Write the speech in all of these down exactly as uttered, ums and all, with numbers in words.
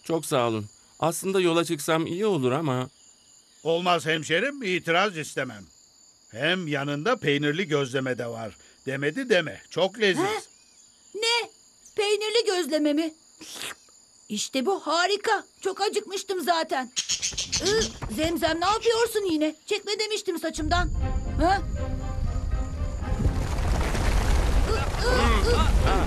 Çok sağ olun. Aslında yola çıksam iyi olur ama... Olmaz hemşerim, itiraz istemem. Hem yanında peynirli gözleme de var. Demedi deme, çok leziz. He? Ne? Peynirli gözleme mi? İşte bu harika. Çok acıkmıştım zaten. Iı, Zemzem ne yapıyorsun yine? Çekme demiştim saçımdan. Ha? Iı, ıı, ıı.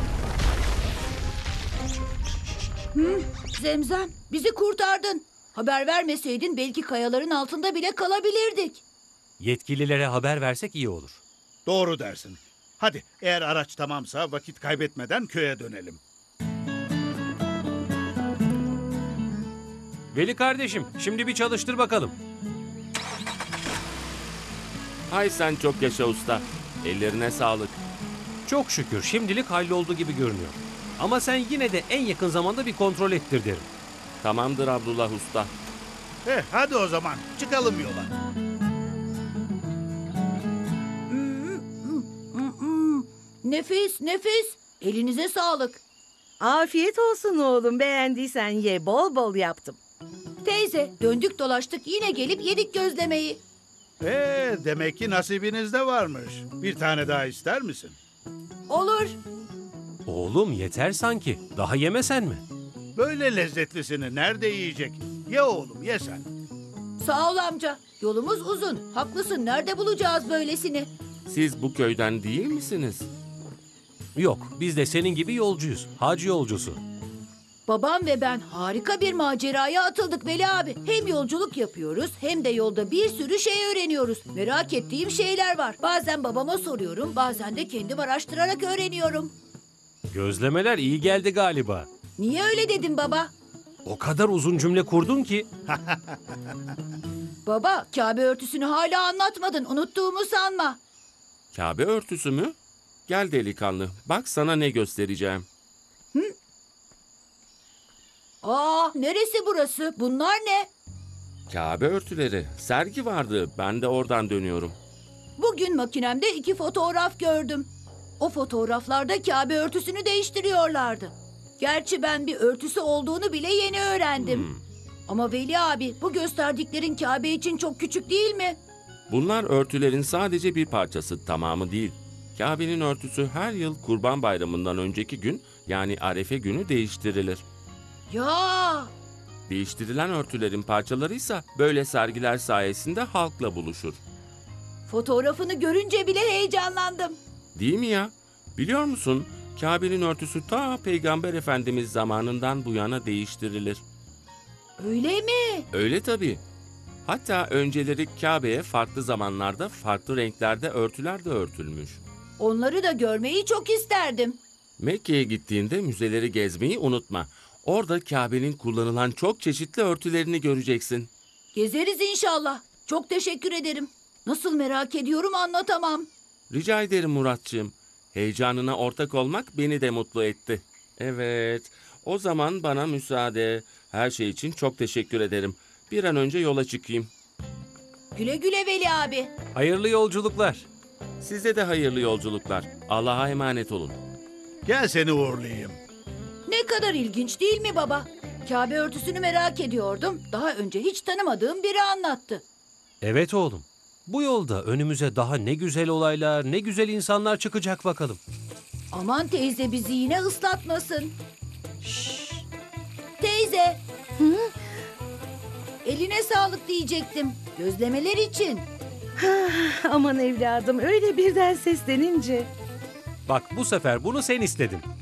Hı, Zemzem bizi kurtardın. Haber vermeseydin belki kayaların altında bile kalabilirdik. Yetkililere haber versek iyi olur. Doğru dersin. Hadi, eğer araç tamamsa vakit kaybetmeden köye dönelim. Veli kardeşim, şimdi bir çalıştır bakalım. Hay sen çok yaşa usta. Ellerine sağlık. Çok şükür şimdilik halloldu gibi görünüyor. Ama sen yine de en yakın zamanda bir kontrol ettir derim. Tamamdır Abdullah usta. Eh, hadi o zaman, çıkalım yola. Nefis, nefis. Elinize sağlık. Afiyet olsun oğlum. Beğendiysen ye. Bol bol yaptım. Teyze, döndük dolaştık yine gelip yedik gözlemeyi. Ee, demek ki nasibinizde varmış. Bir tane daha ister misin? Olur. Oğlum yeter sanki. Daha yemesen mi? Böyle lezzetlisini nerede yiyecek? Ye oğlum, ye sen. Sağ ol amca. Yolumuz uzun. Haklısın. Nerede bulacağız böylesini? Siz bu köyden değil misiniz? Yok, biz de senin gibi yolcuyuz. Hacı yolcusu. Babam ve ben harika bir maceraya atıldık Veli abi. Hem yolculuk yapıyoruz hem de yolda bir sürü şey öğreniyoruz. Merak ettiğim şeyler var. Bazen babama soruyorum, bazen de kendim araştırarak öğreniyorum. Gözlemeler iyi geldi galiba. Niye öyle dedin baba? O kadar uzun cümle kurdun ki. Baba, Kabe örtüsünü hala anlatmadın. Unuttuğumu sanma. Kabe örtüsü mü? Gel delikanlı, bak sana ne göstereceğim. Aa, neresi burası? Bunlar ne? Kabe örtüleri, sergi vardı. Ben de oradan dönüyorum. Bugün makinemde iki fotoğraf gördüm. O fotoğraflarda Kabe örtüsünü değiştiriyorlardı. Gerçi ben bir örtüsü olduğunu bile yeni öğrendim. Hmm. Ama Veli abi, bu gösterdiklerin Kabe için çok küçük değil mi? Bunlar örtülerin sadece bir parçası, tamamı değil. Kabe'nin örtüsü her yıl Kurban Bayramı'ndan önceki gün, yani Arefe günü değiştirilir. Ya! Değiştirilen örtülerin parçaları ise böyle sergiler sayesinde halkla buluşur. Fotoğrafını görünce bile heyecanlandım. Değil mi ya? Biliyor musun? Kabe'nin örtüsü ta Peygamber Efendimiz zamanından bu yana değiştirilir. Öyle mi? Öyle tabii. Hatta önceleri Kabe'ye farklı zamanlarda farklı renklerde örtüler de örtülmüş. Onları da görmeyi çok isterdim. Mekke'ye gittiğinde müzeleri gezmeyi unutma. Orada Kabe'nin kullanılan çok çeşitli örtülerini göreceksin. Gezeriz inşallah. Çok teşekkür ederim. Nasıl merak ediyorum anlatamam. Rica ederim Muratçığım. Heyecanına ortak olmak beni de mutlu etti. Evet, o zaman bana müsaade. Her şey için çok teşekkür ederim. Bir an önce yola çıkayım. Güle güle Veli abi. Hayırlı yolculuklar. Size de hayırlı yolculuklar. Allah'a emanet olun. Gel seni uğurlayayım. Ne kadar ilginç değil mi baba? Kabe örtüsünü merak ediyordum. Daha önce hiç tanımadığım biri anlattı. Evet oğlum. Bu yolda önümüze daha ne güzel olaylar, ne güzel insanlar çıkacak bakalım. Aman teyze bizi yine ıslatmasın. Şşş. Teyze. Hı? Eline sağlık diyecektim. Gözlemeler için. Aman evladım, öyle birden seslenince. Bak bu sefer bunu sen istedin.